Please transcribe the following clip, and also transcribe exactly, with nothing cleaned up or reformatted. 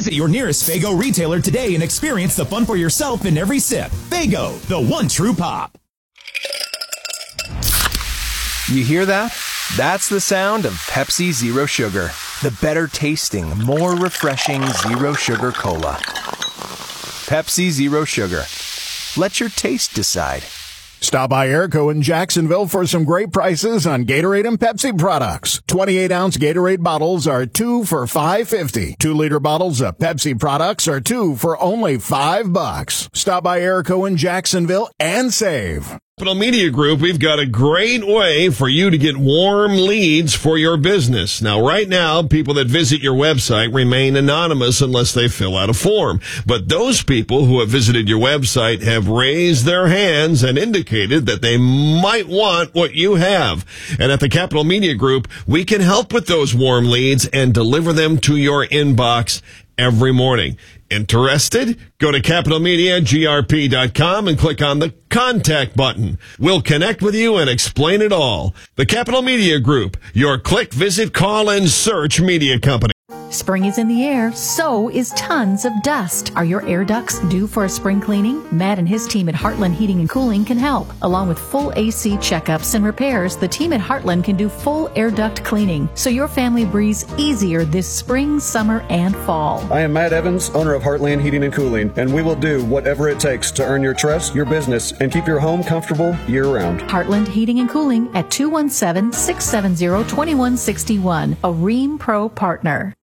Visit your nearest Faygo retailer today and experience the fun for yourself in every sip. Faygo, the one true pop. You hear that? That's the sound of Pepsi Zero Sugar. The better tasting, more refreshing Zero Sugar Cola. Pepsi Zero Sugar. Let your taste decide. Stop by Airco in Jacksonville for some great prices on Gatorade and Pepsi products. twenty-eight ounce Gatorade bottles are two for five fifty. Two liter bottles of Pepsi products are two for only five bucks. Stop by Airco in Jacksonville and save. Capital Media Group, we've got a great way for you to get warm leads for your business. Now, right now, people that visit your website remain anonymous unless they fill out a form. But those people who have visited your website have raised their hands and indicated that they might want what you have. And at the Capital Media Group, we can help with those warm leads and deliver them to your inbox every morning. Interested? Go to capital media g r p dot com and click on the contact button. We'll connect with you and explain it all. The Capital Media Group, your click, visit, call, and search media company. Spring is in the air, so is tons of dust. Are your air ducts due for a spring cleaning? Matt and his team at Heartland Heating and Cooling can help. Along with full A C checkups and repairs, the team at Heartland can do full air duct cleaning, so your family breathes easier this spring, summer, and fall. I am Matt Evans, owner of Heartland Heating and Cooling, and we will do whatever it takes to earn your trust, your business, and keep your home comfortable year-round. Heartland Heating and Cooling at two one seven, six seven zero, two one six one, a Ream Pro partner.